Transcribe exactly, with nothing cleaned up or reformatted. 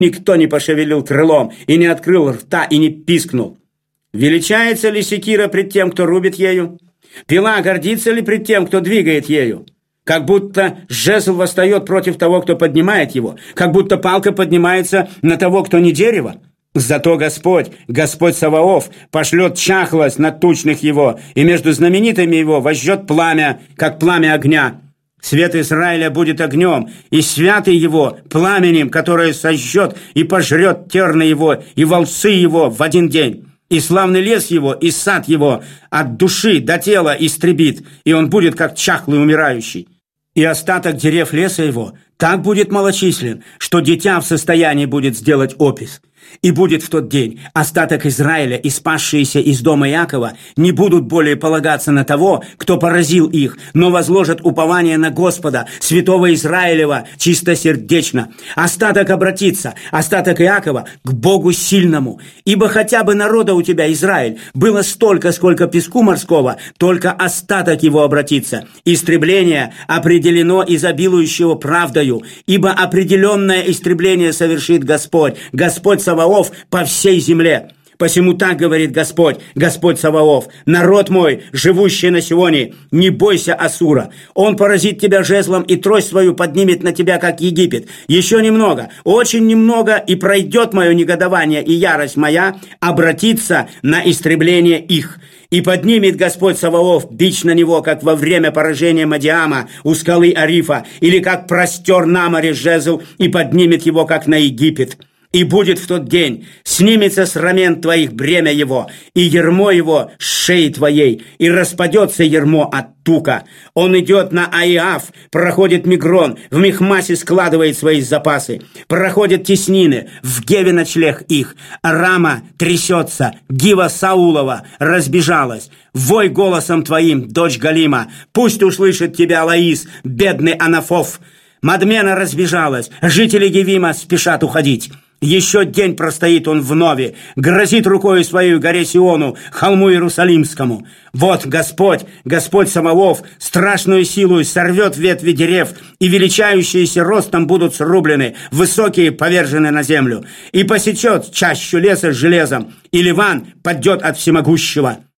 Никто не пошевелил крылом, и не открыл рта, и не пискнул. Величается ли секира пред тем, кто рубит ею? Пила гордится ли пред тем, кто двигает ею? Как будто жезл восстает против того, кто поднимает его, как будто палка поднимается на того, кто не дерево. Зато Господь, Господь Саваоф, пошлет чахлость на тучных его, и между знаменитыми его возжжет пламя, как пламя огня. Свет Израиля будет огнем, и святый его пламенем, которое сожжет и пожрет терны его и волцы его в один день. И славный лес его, и сад его от души до тела истребит, и он будет, как чахлый умирающий. И остаток дерев леса его так будет малочислен, что дитя в состоянии будет сделать опис. И будет в тот день остаток Израиля и спасшиеся из дома Иакова не будут более полагаться на того, кто поразил их, но возложат упование на Господа, святого Израилева, чистосердечно. Остаток обратится, остаток Иакова, к Богу сильному. Ибо хотя бы народа у тебя, Израиль, было столько, сколько песку морского, только остаток его обратится. Истребление определено изобилующего правдою, ибо определенное истребление совершит Господь, Господь Саваоф, по всей земле. Посему так говорит Господь, Господь Саваоф: народ мой, живущий на Сионе, не бойся Ассура. Он поразит тебя жезлом, и трость свою поднимет на тебя, как Египет. Еще немного, очень немного, и пройдет мое негодование, и ярость моя обратится на истребление их. И поднимет Господь Саваоф бич на него, как во время поражения Мадиама у скалы Арифа, или как простер на море жезл, и поднимет его, как на Египет. И будет в тот день, снимется с рамен твоих бремя его, и ярмо его с шеи твоей, и распадется ярмо от тука. Он идет на Аиав, проходит Мигрон, в Михмасе складывает свои запасы, проходит теснины, в Геве ночлег их. Рама трясется, Гива Саулова разбежалась. Вой голосом твоим, дочь Галима, пусть услышит тебя Лаис, бедный Анафов. Мадмена разбежалась, жители Гевима спешат уходить. Еще день простоит он в Нове, грозит рукою своей горе Сиону, холму Иерусалимскому. Вот Господь, Господь Саваоф, страшную силою сорвет ветви дерев, и величающиеся ростом будут срублены, высокие повержены на землю. И посечет чащу леса с железом, и Ливан падет от всемогущего.